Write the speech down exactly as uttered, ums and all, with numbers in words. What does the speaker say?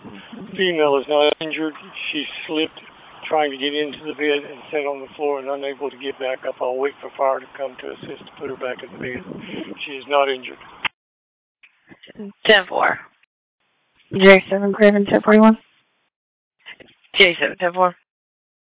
Female is not injured. She slipped trying to get into the bed and sat on the floor and unable to get back up. I'll wait for fire to come to assist to put her back in the bed. She is not injured. ten four. J seven, Craven, ten forty-one. J seven, ten four.